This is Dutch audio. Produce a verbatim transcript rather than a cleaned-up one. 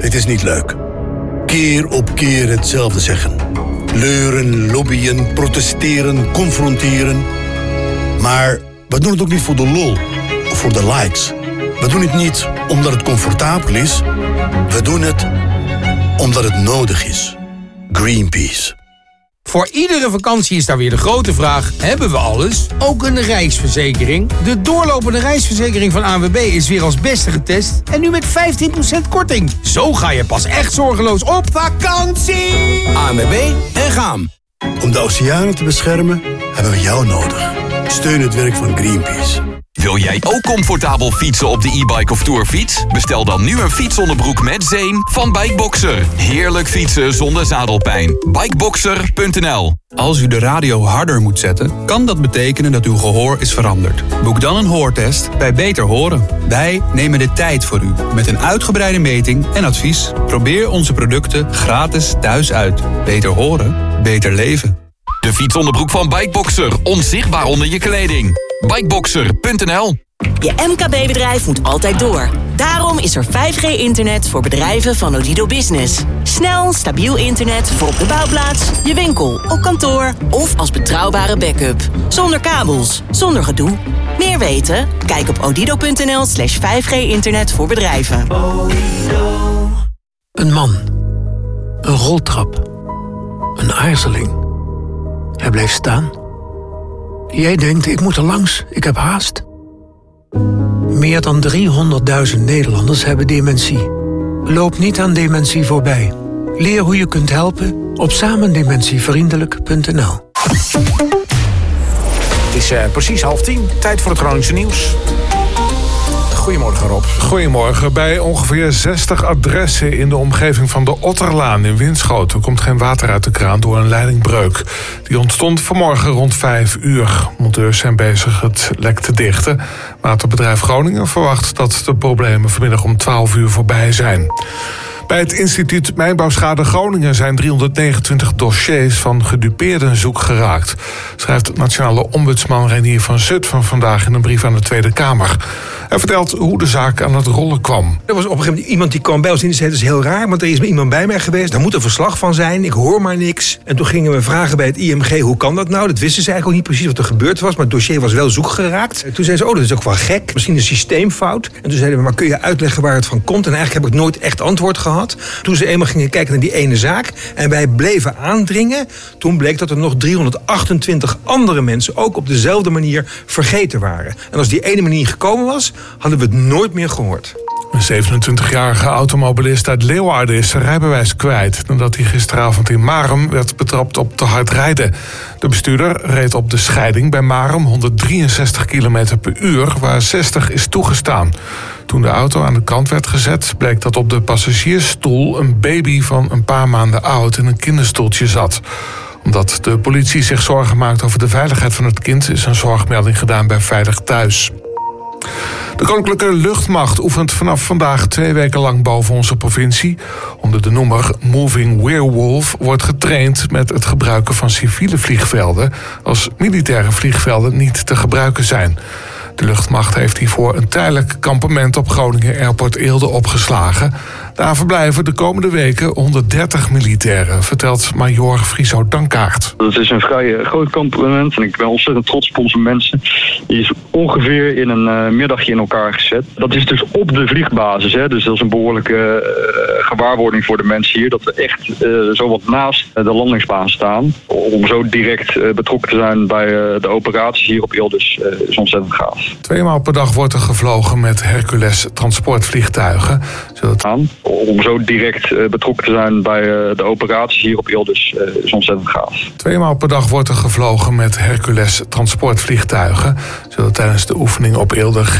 Het is niet leuk. Keer op keer hetzelfde zeggen. Leuren, lobbyen, protesteren, confronteren. Maar we doen het ook niet voor de lol of voor de likes. We doen het niet omdat het comfortabel is. We doen het omdat het nodig is. Greenpeace. Voor iedere vakantie is daar weer de grote vraag: hebben we alles? Ook een reisverzekering? De doorlopende reisverzekering van A N W B is weer als beste getest en nu met vijftien procent korting. Zo ga je pas echt zorgeloos op vakantie! A N W B en Gaam. Om de oceanen te beschermen hebben we jou nodig. Steun het werk van Greenpeace. Wil jij ook comfortabel fietsen op de e-bike of tourfiets? Bestel dan nu een fietsonderbroek met zeem van Bikeboxer. Heerlijk fietsen zonder zadelpijn. Bikeboxer punt n l. Als u de radio harder moet zetten, kan dat betekenen dat uw gehoor is veranderd. Boek dan een hoortest bij Beter Horen. Wij nemen de tijd voor u met een uitgebreide meting en advies. Probeer onze producten gratis thuis uit. Beter horen, beter leven. De fietsonderbroek van Bikeboxer. Onzichtbaar onder je kleding. Bikeboxer punt n l. Je M K B-bedrijf moet altijd door. Daarom is er vijf G internet voor bedrijven van Odido Business. Snel, stabiel internet voor op de bouwplaats, je winkel, op kantoor of als betrouwbare backup. Zonder kabels, zonder gedoe. Meer weten? Kijk op odido punt n l slash vijf G internet voor bedrijven. Een man. Een roltrap. Een aarzeling. Hij bleef staan. Jij denkt, ik moet er langs, ik heb haast. Meer dan driehonderdduizend Nederlanders hebben dementie. Loop niet aan dementie voorbij. Leer hoe je kunt helpen op samendementievriendelijk punt n l. Het is uh, precies half tien, tijd voor het Groningse nieuws. Goedemorgen Rob. Goedemorgen. Bij ongeveer zestig adressen in de omgeving van de Otterlaan in Winschoten komt geen water uit de kraan door een leidingbreuk. Die ontstond vanmorgen rond vijf uur. Monteurs zijn bezig het lek te dichten. Waterbedrijf Groningen verwacht dat de problemen vanmiddag om twaalf uur voorbij zijn. Bij het instituut Mijnbouwschade Groningen zijn driehonderdnegenentwintig dossiers van gedupeerden zoek geraakt, schrijft nationale ombudsman Reinier van Zutphen vandaag in een brief aan de Tweede Kamer. Hij vertelt hoe de zaak aan het rollen kwam. Er was op een gegeven moment iemand die kwam bij ons in en zei: het is heel raar, want er is iemand bij mij geweest, daar moet een verslag van zijn, ik hoor maar niks. En toen gingen we vragen bij het I M G, hoe kan dat nou? Dat wisten ze eigenlijk ook niet precies wat er gebeurd was, maar het dossier was wel zoek geraakt. Toen zeiden ze: oh, dat is ook wel gek, misschien een systeemfout. En toen zeiden we: maar kun je uitleggen waar het van komt? En eigenlijk heb ik nooit echt antwoord gehad. Toen ze eenmaal gingen kijken naar die ene zaak en wij bleven aandringen, toen bleek dat er nog driehonderdachtentwintig andere mensen ook op dezelfde manier vergeten waren. En als die ene manier gekomen was, hadden we het nooit meer gehoord. Een zevenentwintigjarige automobilist uit Leeuwarden is zijn rijbewijs kwijt nadat hij gisteravond in Marum werd betrapt op te hard rijden. De bestuurder reed op de scheiding bij Marum honderddrieënzestig kilometer per uur, waar zestig is toegestaan. Toen de auto aan de kant werd gezet, bleek dat op de passagiersstoel een baby van een paar maanden oud in een kinderstoeltje zat. Omdat de politie zich zorgen maakt over de veiligheid van het kind, is een zorgmelding gedaan bij Veilig Thuis. De Koninklijke Luchtmacht oefent vanaf vandaag twee weken lang boven onze provincie. Onder de noemer Moving Werewolf wordt getraind met het gebruiken van civiele vliegvelden als militaire vliegvelden niet te gebruiken zijn. De luchtmacht heeft hiervoor een tijdelijk kampement op Groningen Airport Eelde opgeslagen. Daar verblijven de komende weken honderddertig militairen, vertelt Major Friso Dankaart. Het is een vrij groot kampement en ik ben ontzettend trots op onze mensen. Die is ongeveer in een uh, middagje in elkaar gezet. Dat is dus op de vliegbasis, hè? Dus dat is een behoorlijke uh, gewaarwording voor de mensen hier. Dat we echt uh, zo wat naast uh, de landingsbaan staan. Om zo direct uh, betrokken te zijn bij uh, de operaties hier op Eelde is, uh, is ontzettend gaaf. Tweemaal per dag wordt er gevlogen met Hercules transportvliegtuigen. Zodat... Om zo direct uh, betrokken te zijn bij uh, de operaties hier op Eelde is, uh, is ontzettend gaaf. Tweemaal per dag wordt er gevlogen met Hercules transportvliegtuigen, zodat tijdens de oefening op Eelde